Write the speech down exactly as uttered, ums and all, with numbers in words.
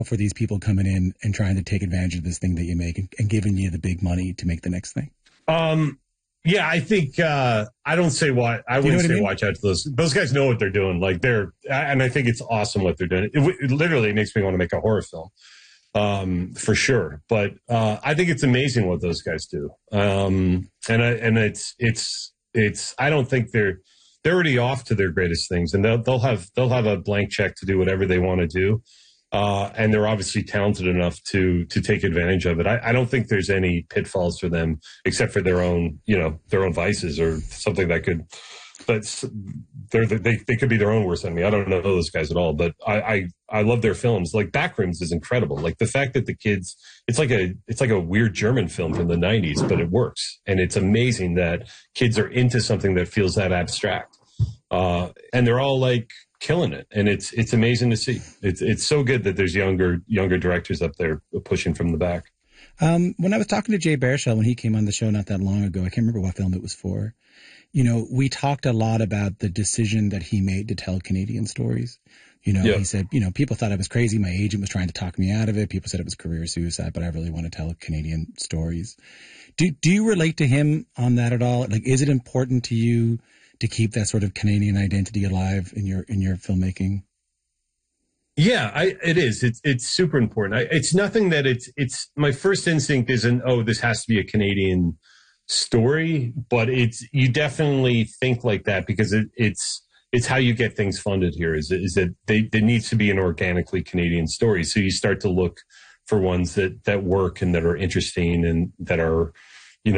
for these people coming in and trying to take advantage of this thing that you make and, and giving you the big money to make the next thing? Um, yeah, I think uh, I don't say what I wouldn't say I mean? watch out to those. Those guys know what they're doing. Like they're, and I think it's awesome what they're doing. It, it literally makes me want to make a horror film, um, for sure. But uh, I think it's amazing what those guys do. Um, and I, and it's it's it's. I don't think they're they're already off to their greatest things, and they'll they'll have they'll have a blank check to do whatever they want to do. Uh, and they're obviously talented enough to to take advantage of it. I, I don't think there's any pitfalls for them except for their own, you know, their own vices or something that could. But they're they they could be their own worst enemy. I don't know those guys at all, but I, I I love their films. Like Backrooms is incredible. Like the fact that the kids, it's like a it's like a weird German film from the nineties, but it works, and it's amazing that kids are into something that feels that abstract, uh, and they're all like killing it, and it's it's amazing to see. It's it's so good that there's younger younger directors up there pushing from the back. Um, when I was talking to Jay Baruchel when he came on the show not that long ago, I can't remember what film it was for. You know, we talked a lot about the decision that he made to tell Canadian stories. You know, yeah. He said, you know, people thought I was crazy. My agent was trying to talk me out of it. People said it was career suicide, but I really want to tell Canadian stories. Do do you relate to him on that at all? Like, is it important to you to keep that sort of Canadian identity alive in your in your filmmaking? Yeah, I, it is. It's it's super important. I, it's nothing that it's it's my first instinct isn't, oh, this has to be a Canadian story, but it's you definitely think like that because it, it's it's how you get things funded here. Is is that they, there needs to be an organically Canadian story, so you start to look for ones that that work and that are interesting and that are